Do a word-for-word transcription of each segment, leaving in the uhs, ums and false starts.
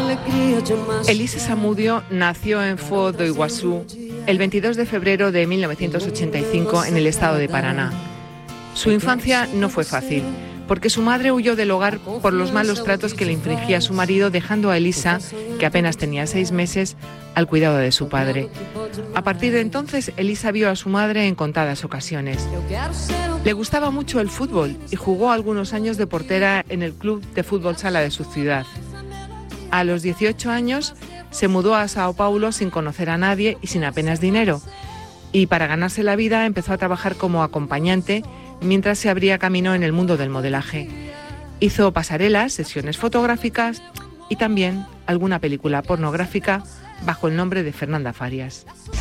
Elisa Samudio nació en Foz do Iguazú el veintidós de febrero de mil novecientos ochenta y cinco en el estado de Paraná. Su infancia no fue fácil, porque su madre huyó del hogar por los malos tratos que le infligía su marido, dejando a Elisa, que apenas tenía seis meses, al cuidado de su padre. A partir de entonces, Elisa vio a su madre en contadas ocasiones. Le gustaba mucho el fútbol y jugó algunos años de portera en el club de fútbol sala de su ciudad. A los dieciocho años se mudó a Sao Paulo sin conocer a nadie y sin apenas dinero. Y para ganarse la vida empezó a trabajar como acompañante mientras se abría camino en el mundo del modelaje. Hizo pasarelas, sesiones fotográficas y también alguna película pornográfica bajo el nombre de Fernanda Farias.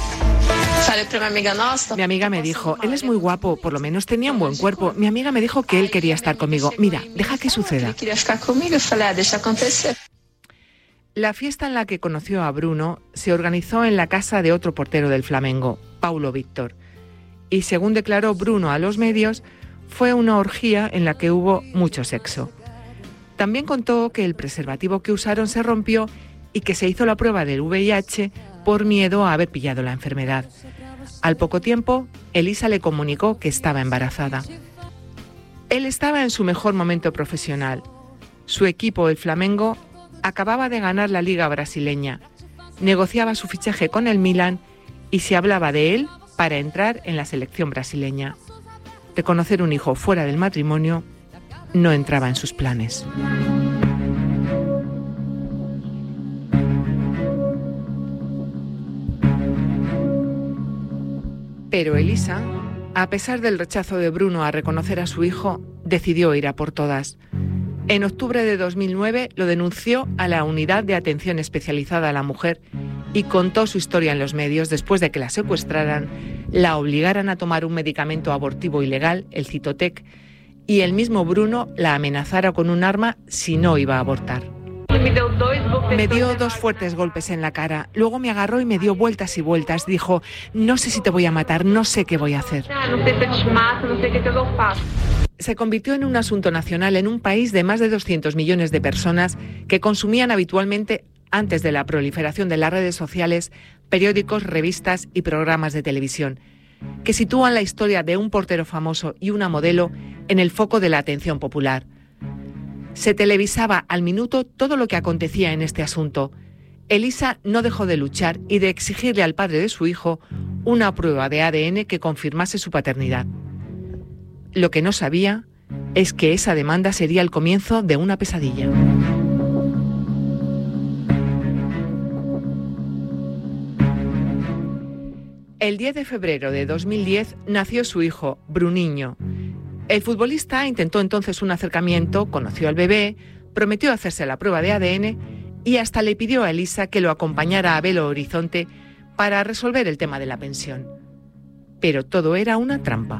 Mi amiga me dijo, él es muy guapo, por lo menos tenía un buen cuerpo. Mi amiga me dijo que él quería estar conmigo. Mira, deja que suceda. La fiesta en la que conoció a Bruno se organizó en la casa de otro portero del Flamengo, Paulo Víctor. Y según declaró Bruno a los medios, fue una orgía en la que hubo mucho sexo. También contó que el preservativo que usaron se rompió y que se hizo la prueba del V I H por miedo a haber pillado la enfermedad. Al poco tiempo, Elisa le comunicó que estaba embarazada. Él estaba en su mejor momento profesional. Su equipo, el Flamengo, acababa de ganar la Liga brasileña. Negociaba su fichaje con el Milan y se hablaba de él para entrar en la selección brasileña. Reconocer un hijo fuera del matrimonio no entraba en sus planes. Pero Elisa, a pesar del rechazo de Bruno a reconocer a su hijo, decidió ir a por todas. En octubre de dos mil nueve lo denunció a la Unidad de Atención Especializada a la Mujer y contó su historia en los medios después de que la secuestraran, la obligaran a tomar un medicamento abortivo ilegal, el Citotec, y el mismo Bruno la amenazara con un arma si no iba a abortar. Me dio dos fuertes golpes en la cara, luego me agarró y me dio vueltas y vueltas. Dijo, no sé si te voy a matar, no sé qué voy a hacer. Se convirtió en un asunto nacional en un país de más de doscientos millones de personas que consumían habitualmente, antes de la proliferación de las redes sociales, periódicos, revistas y programas de televisión, que sitúan la historia de un portero famoso y una modelo en el foco de la atención popular. Se televisaba al minuto todo lo que acontecía en este asunto. Elisa no dejó de luchar y de exigirle al padre de su hijo una prueba de A D N que confirmase su paternidad. Lo que no sabía es que esa demanda sería el comienzo de una pesadilla. El diez de febrero de dos mil diez nació su hijo, Bruninho. El futbolista intentó entonces un acercamiento, conoció al bebé, prometió hacerse la prueba de A D N y hasta le pidió a Elisa que lo acompañara a Belo Horizonte para resolver el tema de la pensión. Pero todo era una trampa.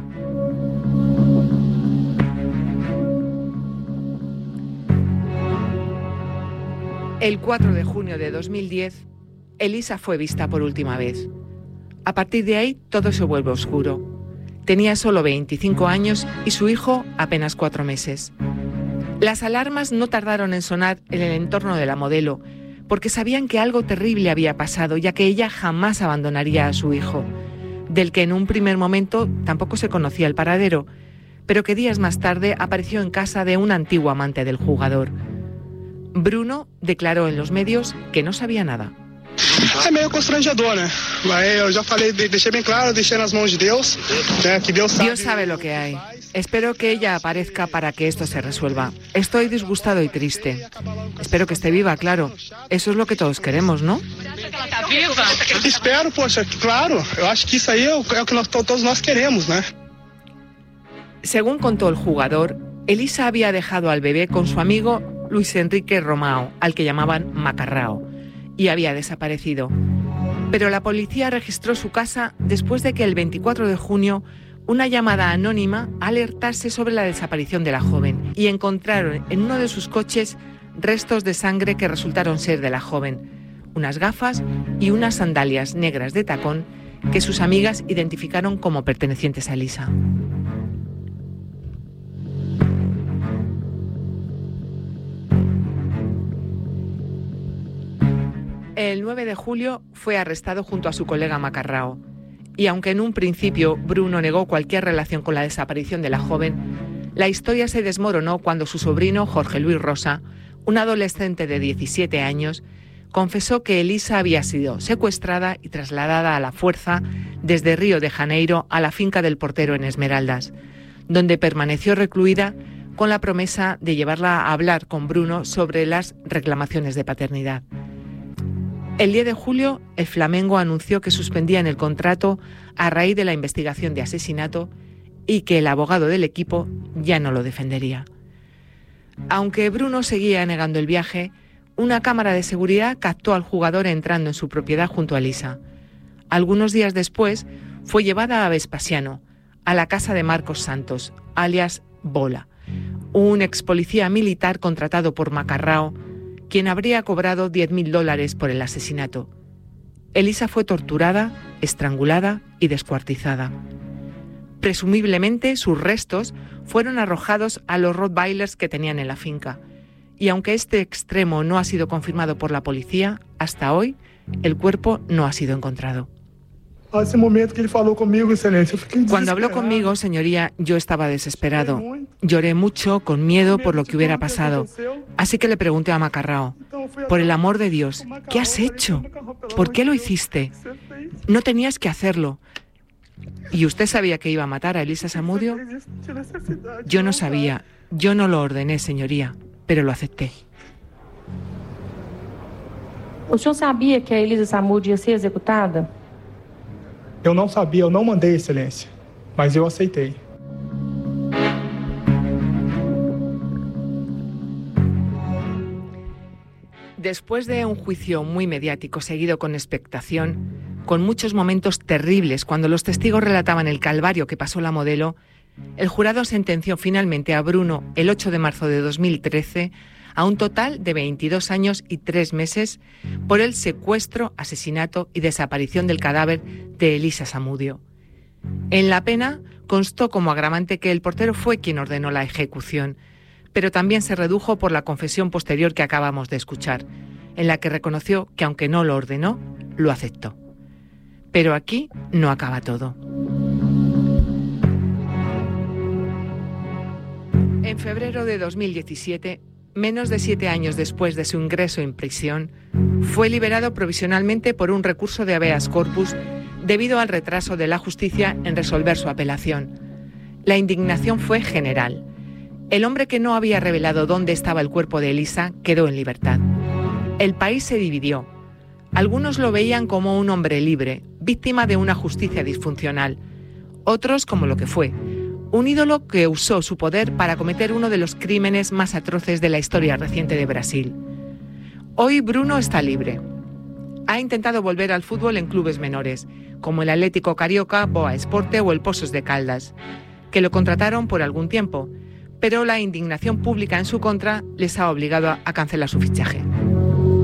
El cuatro de junio de dos mil diez, Elisa fue vista por última vez. A partir de ahí, todo se vuelve oscuro. Tenía solo veinticinco años y su hijo apenas cuatro meses. Las alarmas no tardaron en sonar en el entorno de la modelo, porque sabían que algo terrible había pasado, ya que ella jamás abandonaría a su hijo, del que en un primer momento tampoco se conocía el paradero, pero que días más tarde apareció en casa de un antiguo amante del jugador. Bruno declaró en los medios que no sabía nada. É meio constrangedor, né? Mas eu já falei, deixei bem claro, deixei nas mãos de Deus, né? Que Deus sabe. Dios sabe lo que hay. Espero que ella aparezca para que esto se resuelva. Estoy disgustado y triste. Espero que esté viva, claro. Eso es lo que todos queremos, ¿no? Espero, poxa, claro. Eu acho que isso aí é o que nós, todos nós queremos, né? Según contó el jugador, Elisa había dejado al bebé con su amigo Luis Enrique Romao, al que llamaban Macarrao, y había desaparecido. Pero la policía registró su casa después de que el veinticuatro de junio una llamada anónima alertase sobre la desaparición de la joven y encontraron en uno de sus coches restos de sangre que resultaron ser de la joven, unas gafas y unas sandalias negras de tacón que sus amigas identificaron como pertenecientes a Elisa. El nueve de julio fue arrestado junto a su colega Macarrao. Y aunque en un principio Bruno negó cualquier relación con la desaparición de la joven, la historia se desmoronó cuando su sobrino Jorge Luis Rosa, un adolescente de diecisiete años, confesó que Elisa había sido secuestrada y trasladada a la fuerza desde Río de Janeiro a la finca del portero en Esmeraldas, donde permaneció recluida con la promesa de llevarla a hablar con Bruno sobre las reclamaciones de paternidad. El diez de julio, el Flamengo anunció que suspendían el contrato a raíz de la investigación de asesinato y que el abogado del equipo ya no lo defendería. Aunque Bruno seguía negando el viaje, una cámara de seguridad captó al jugador entrando en su propiedad junto a Elisa. Algunos días después, fue llevada a Vespasiano, a la casa de Marcos Santos, alias Bola, un ex policía militar contratado por Macarrao, quien habría cobrado diez mil dólares por el asesinato. Elisa fue torturada, estrangulada y descuartizada. Presumiblemente, sus restos fueron arrojados a los rottweilers que tenían en la finca. Y aunque este extremo no ha sido confirmado por la policía, hasta hoy el cuerpo no ha sido encontrado. Cuando habló conmigo, señoría, yo estaba desesperado. Lloré mucho, con miedo por lo que hubiera pasado. Así que le pregunté a Macarrao, por el amor de Dios, ¿qué has hecho? ¿Por qué lo hiciste? No tenías que hacerlo. ¿Y usted sabía que iba a matar a Elisa Zamudio? Yo no sabía, yo no lo ordené, señoría, pero lo acepté. ¿Usted sabía que a Elisa Zamudio ia ser executada? Eu não sabia, eu não mandei, excelência, mas eu aceitei. Después de un juicio muy mediático, seguido con expectación, con muchos momentos terribles cuando los testigos relataban el calvario que pasó la modelo, el jurado sentenció finalmente a Bruno el ocho de marzo de dos mil trece a un total de veintidós años y tres meses por el secuestro, asesinato y desaparición del cadáver de Elisa Zamudio. En la pena constó como agravante que el portero fue quien ordenó la ejecución, pero también se redujo por la confesión posterior que acabamos de escuchar, en la que reconoció que aunque no lo ordenó, lo aceptó. Pero aquí no acaba todo. En febrero de dos mil diecisiete, menos de siete años después de su ingreso en prisión, fue liberado provisionalmente por un recurso de habeas corpus debido al retraso de la justicia en resolver su apelación. La indignación fue general. El hombre que no había revelado dónde estaba el cuerpo de Elisa quedó en libertad. El país se dividió. Algunos lo veían como un hombre libre, víctima de una justicia disfuncional. Otros como lo que fue, un ídolo que usó su poder para cometer uno de los crímenes más atroces de la historia reciente de Brasil. Hoy Bruno está libre. Ha intentado volver al fútbol en clubes menores, como el Atlético Carioca, Boa Esporte o el Poços de Caldas, que lo contrataron por algún tiempo, pero la indignación pública en su contra les ha obligado a cancelar su fichaje.